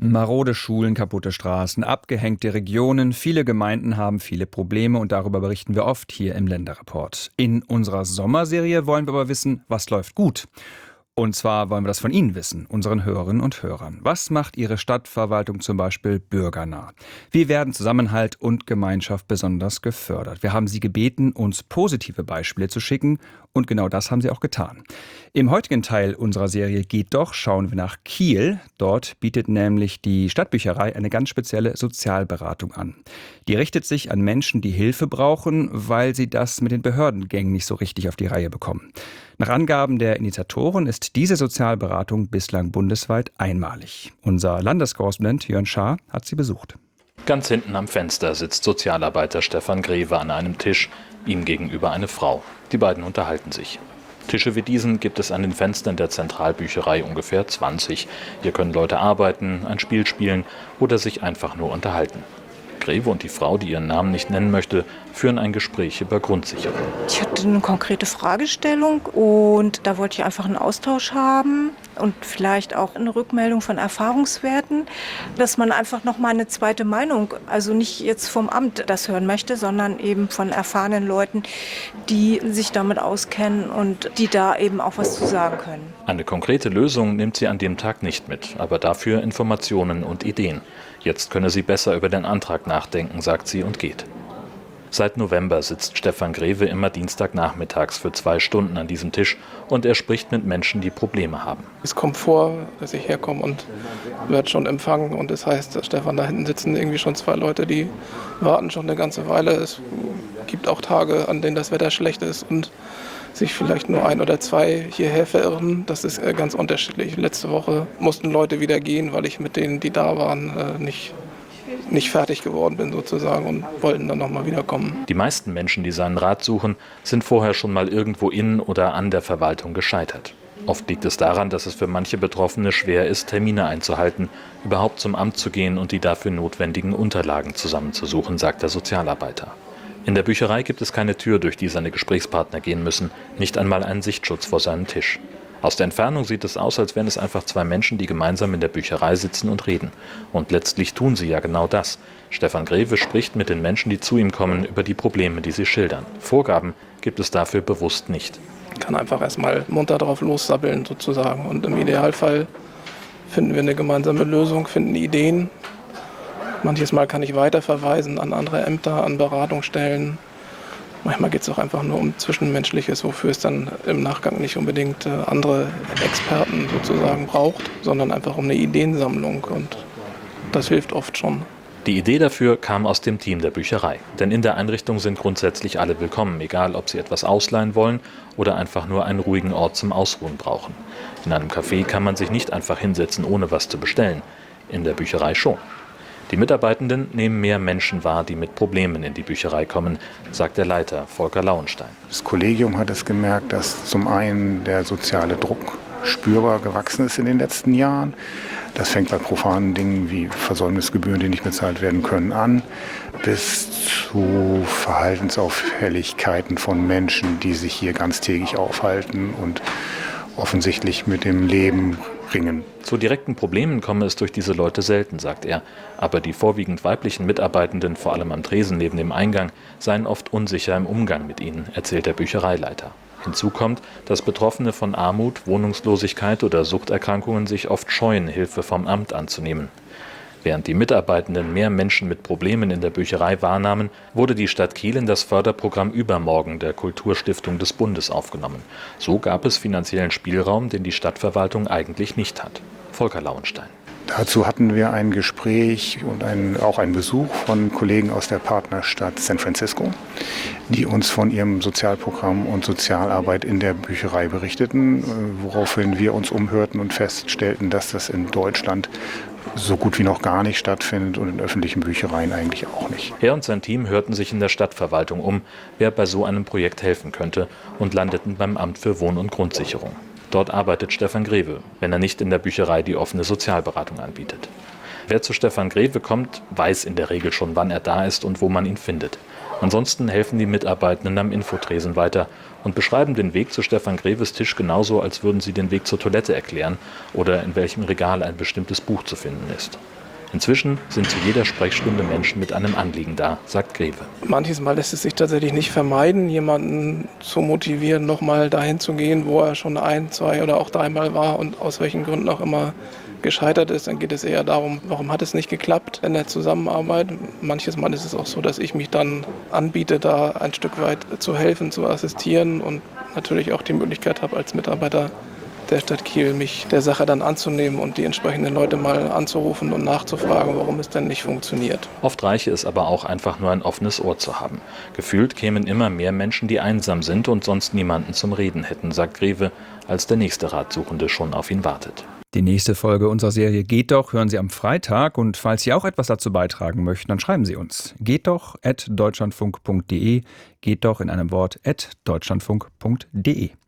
Marode Schulen, kaputte Straßen, abgehängte Regionen, viele Gemeinden haben viele Probleme und darüber berichten wir oft hier im Länderreport. In unserer Sommerserie wollen wir aber wissen, was läuft gut. Und zwar wollen wir das von Ihnen wissen, unseren Hörerinnen und Hörern. Was macht Ihre Stadtverwaltung zum Beispiel bürgernah? Wie werden Zusammenhalt und Gemeinschaft besonders gefördert? Wir haben Sie gebeten, uns positive Beispiele zu schicken und genau das haben Sie auch getan. Im heutigen Teil unserer Serie Geht doch schauen wir nach Kiel. Dort bietet nämlich die Stadtbücherei eine ganz spezielle Sozialberatung an. Die richtet sich an Menschen, die Hilfe brauchen, weil sie das mit den Behördengängen nicht so richtig auf die Reihe bekommen. Nach Angaben der Initiatoren ist diese Sozialberatung bislang bundesweit einmalig. Unser Landeskorrespondent Jörn Schaar hat sie besucht. Ganz hinten am Fenster sitzt Sozialarbeiter Stefan Greve an einem Tisch, ihm gegenüber eine Frau. Die beiden unterhalten sich. Tische wie diesen gibt es an den Fenstern der Zentralbücherei ungefähr 20. Hier können Leute arbeiten, ein Spiel spielen oder sich einfach nur unterhalten. Greve und die Frau, die ihren Namen nicht nennen möchte, führen ein Gespräch über Grundsicherung. Ich hatte eine konkrete Fragestellung und da wollte ich einfach einen Austausch haben und vielleicht auch eine Rückmeldung von Erfahrungswerten, dass man einfach noch mal eine zweite Meinung, also nicht jetzt vom Amt das hören möchte, sondern eben von erfahrenen Leuten, die sich damit auskennen und die da eben auch was zu sagen können. Eine konkrete Lösung nimmt sie an dem Tag nicht mit, aber dafür Informationen und Ideen. Jetzt könne sie besser über den Antrag nachdenken, sagt sie und geht. Seit November sitzt Stefan Greve immer Dienstagnachmittags für 2 Stunden an diesem Tisch und er spricht mit Menschen, die Probleme haben. Es kommt vor, dass ich herkomme und werde schon empfangen und das heißt, Stefan, da hinten sitzen irgendwie schon 2 Leute, die warten schon eine ganze Weile. Es gibt auch Tage, an denen das Wetter schlecht ist und sich vielleicht nur 1 oder 2 hierher verirren. Das ist ganz unterschiedlich. Letzte Woche mussten Leute wieder gehen, weil ich mit denen, die da waren, nicht fertig geworden bin sozusagen und wollten dann nochmal wiederkommen. Die meisten Menschen, die seinen Rat suchen, sind vorher schon mal irgendwo in oder an der Verwaltung gescheitert. Oft liegt es daran, dass es für manche Betroffene schwer ist, Termine einzuhalten, überhaupt zum Amt zu gehen und die dafür notwendigen Unterlagen zusammenzusuchen, sagt der Sozialarbeiter. In der Bücherei gibt es keine Tür, durch die seine Gesprächspartner gehen müssen, nicht einmal einen Sichtschutz vor seinem Tisch. Aus der Entfernung sieht es aus, als wären es einfach 2 Menschen, die gemeinsam in der Bücherei sitzen und reden. Und letztlich tun sie ja genau das. Stefan Greve spricht mit den Menschen, die zu ihm kommen, über die Probleme, die sie schildern. Vorgaben gibt es dafür bewusst nicht. Ich kann einfach erstmal munter drauf lossabbeln sozusagen und im Idealfall finden wir eine gemeinsame Lösung, finden Ideen. Manches Mal kann ich weiterverweisen an andere Ämter, an Beratungsstellen. Manchmal geht es auch einfach nur um Zwischenmenschliches, wofür es dann im Nachgang nicht unbedingt andere Experten sozusagen braucht, sondern einfach um eine Ideensammlung und das hilft oft schon. Die Idee dafür kam aus dem Team der Bücherei. Denn in der Einrichtung sind grundsätzlich alle willkommen, egal ob sie etwas ausleihen wollen oder einfach nur einen ruhigen Ort zum Ausruhen brauchen. In einem Café kann man sich nicht einfach hinsetzen, ohne was zu bestellen. In der Bücherei schon. Die Mitarbeitenden nehmen mehr Menschen wahr, die mit Problemen in die Bücherei kommen, sagt der Leiter Volker Lauenstein. Das Kollegium hat es gemerkt, dass zum einen der soziale Druck spürbar gewachsen ist in den letzten Jahren. Das fängt bei profanen Dingen wie Versäumnisgebühren, die nicht bezahlt werden können, an, bis zu Verhaltensauffälligkeiten von Menschen, die sich hier ganztägig aufhalten und offensichtlich mit dem Leben ringen. Zu direkten Problemen komme es durch diese Leute selten, sagt er. Aber die vorwiegend weiblichen Mitarbeitenden, vor allem am Tresen neben dem Eingang, seien oft unsicher im Umgang mit ihnen, erzählt der Büchereileiter. Hinzu kommt, dass Betroffene von Armut, Wohnungslosigkeit oder Suchterkrankungen sich oft scheuen, Hilfe vom Amt anzunehmen. Während die Mitarbeitenden mehr Menschen mit Problemen in der Bücherei wahrnahmen, wurde die Stadt Kiel in das Förderprogramm Übermorgen der Kulturstiftung des Bundes aufgenommen. So gab es finanziellen Spielraum, den die Stadtverwaltung eigentlich nicht hat. Volker Lauenstein. Dazu hatten wir ein Gespräch und auch einen Besuch von Kollegen aus der Partnerstadt San Francisco, die uns von ihrem Sozialprogramm und Sozialarbeit in der Bücherei berichteten, woraufhin wir uns umhörten und feststellten, dass das in Deutschland so gut wie noch gar nicht stattfindet und in öffentlichen Büchereien eigentlich auch nicht. Er und sein Team hörten sich in der Stadtverwaltung um, wer bei so einem Projekt helfen könnte und landeten beim Amt für Wohn- und Grundsicherung. Dort arbeitet Stefan Greve, wenn er nicht in der Bücherei die offene Sozialberatung anbietet. Wer zu Stefan Greve kommt, weiß in der Regel schon, wann er da ist und wo man ihn findet. Ansonsten helfen die Mitarbeitenden am Infotresen weiter und beschreiben den Weg zu Stefan Greves Tisch genauso, als würden sie den Weg zur Toilette erklären oder in welchem Regal ein bestimmtes Buch zu finden ist. Inzwischen sind zu jeder Sprechstunde Menschen mit einem Anliegen da, sagt Greve. Manches Mal lässt es sich tatsächlich nicht vermeiden, jemanden zu motivieren, nochmal dahin zu gehen, wo er schon 1, 2 oder auch 3-mal war und aus welchen Gründen auch immer gescheitert ist. Dann geht es eher darum, warum hat es nicht geklappt in der Zusammenarbeit. Manches Mal ist es auch so, dass ich mich dann anbiete, da ein Stück weit zu helfen, zu assistieren und natürlich auch die Möglichkeit habe, als Mitarbeiter der Stadt Kiel mich der Sache dann anzunehmen und die entsprechenden Leute mal anzurufen und nachzufragen, warum es denn nicht funktioniert. Oft reiche es aber auch einfach nur ein offenes Ohr zu haben. Gefühlt kämen immer mehr Menschen, die einsam sind und sonst niemanden zum Reden hätten, sagt Greve, als der nächste Ratsuchende schon auf ihn wartet. Die nächste Folge unserer Serie Geht doch hören Sie am Freitag. Und falls Sie auch etwas dazu beitragen möchten, dann schreiben Sie uns. gehtdoch@deutschlandfunk.de. Geht doch in einem Wort @deutschlandfunk.de.